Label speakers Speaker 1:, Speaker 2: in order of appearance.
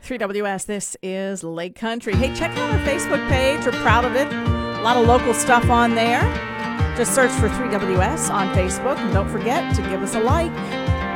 Speaker 1: 3WS, this is Lake Country. Hey, check out our Facebook page. We're proud of it. A lot of local stuff on there. Just search for 3WS on Facebook, and don't forget to give us a like.